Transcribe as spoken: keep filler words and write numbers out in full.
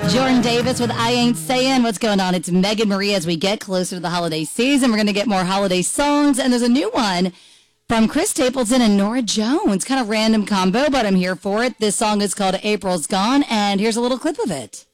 Jordan Davis with I Ain't Saying. What's going on? It's Megan Marie as we get closer to the holiday season. We're going to get more holiday songs, and there's a new one from Chris Stapleton and Norah Jones. Kind of random combo, but I'm here for it. This song is called April's Gone, and here's a little clip of it.